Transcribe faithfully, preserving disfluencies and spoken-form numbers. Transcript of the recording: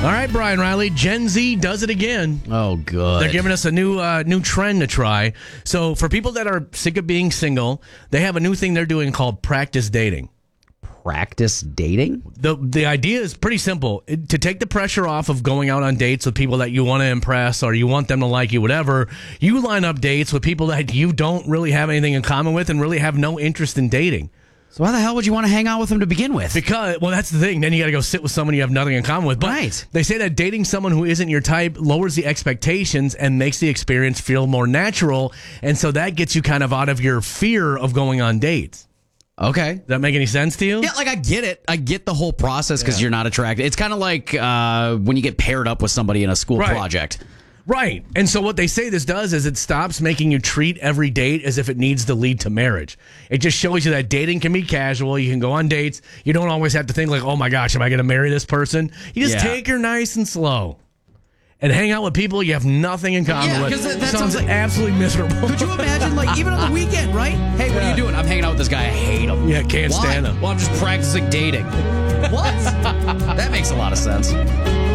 All right, Brian Riley, Gen Z does it again. Oh, good. They're giving us a new uh, new trend to try. So for people that are sick of being single, they have a new thing they're doing called practice dating. Practice dating? The the idea is pretty simple. It- to take the pressure off of going out on dates with people that you want to impress or you want them to like you, whatever, you line up dates with people that you don't really have anything in common with and really have no interest in dating. So why the hell would you want to hang out with them to begin with? Because, well, that's the thing. Then you got to go sit with someone you have nothing in common with. But Right. They say that dating someone who isn't your type lowers the expectations and makes the experience feel more natural. And so that gets you kind of out of your fear of going on dates. Okay. Does that make any sense to you? Yeah, like I get it. I get the whole process because you're not attracted. It's kind of like uh, when you get paired up with somebody in a school Right. project. Right. And so what they say this does is it stops making you treat every date as if it needs to lead to marriage. It just shows you that dating can be casual. You can go on dates. You don't always have to think like, oh my gosh, am I going to marry this person? You just Yeah. take her nice and slow. And hang out with people you have nothing in common Yeah, with. 'cause that- that sounds sounds like- absolutely miserable. Could you imagine, like, even on the weekend, right? Hey, what are you doing? I'm hanging out with this guy. I hate him. Yeah, can't Why? stand him. Well, I'm just practicing dating. What? That makes a lot of sense.